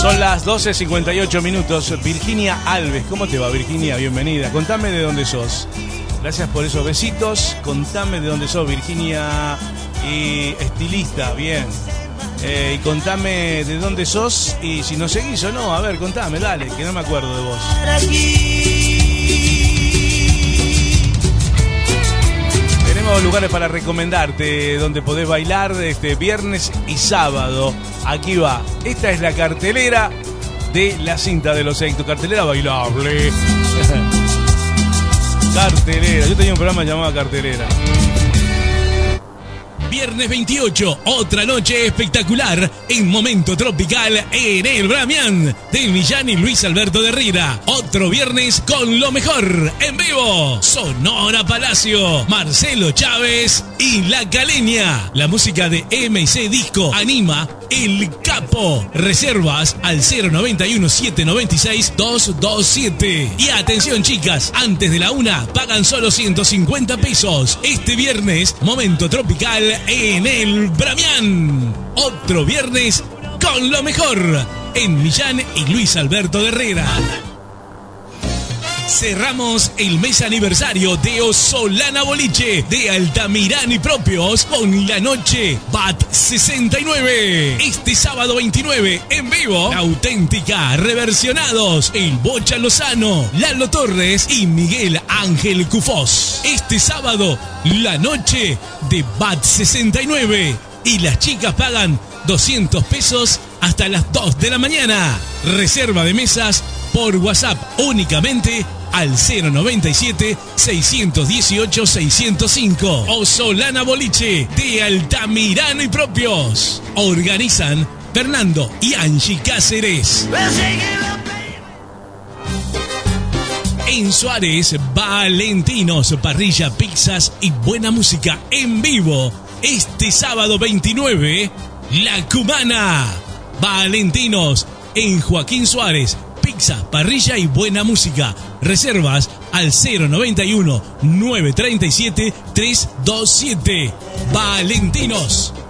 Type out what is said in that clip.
Son las 12:58 minutos. Virginia Alves, ¿cómo te va, Virginia? Bienvenida. Contame de dónde sos. Gracias por esos besitos. Contame de dónde sos, Virginia. Y estilista, bien. Y contame de dónde sos y si nos seguís o no. A ver, contame, dale, que no me acuerdo de vos. Tenemos lugares para recomendarte donde podés bailar este viernes y sábado. Aquí va. Esta es la cartelera de la cinta de los éxitos. Cartelera bailable. Cartelera. Yo tenía un programa llamado Cartelera. Viernes 28, otra noche espectacular en Momento Tropical en el Bramián de Millán y Luis Alberto de Herrera. Otro viernes con lo mejor en vivo. Sonora Palacio, Marcelo Chávez y La Caleña. La música de M&C Disco anima El Capo. Reservas al 091-796-227. Y atención, chicas, antes de la 1 pagan solo 150 pesos. Este viernes, Momento Tropical en el Bramián. Otro viernes con lo mejor en Millán y Luis Alberto de Herrera. Cerramos el mes aniversario de Osolana Boliche de Altamirano y Propios con la noche BAT 69. Este sábado 29 en vivo, La Auténtica, Reversionados, El Bocha Lozano, Lalo Torres y Miguel Ángel Cufós. Este sábado, la noche de BAT 69 y las chicas pagan 200 pesos hasta las 2 de la mañana. Reserva de mesas por WhatsApp únicamente al 097-618-605. Osolana Boliche de Altamirano y Propios. Organizan Fernando y Angie Cáceres. En Suárez, Valentinos, parrilla, pizzas y buena música en vivo. Este sábado 29, La Cumana. Valentinos en Joaquín Suárez. Pizza, parrilla y buena música. Reservas al 091-937-327. Valentinos.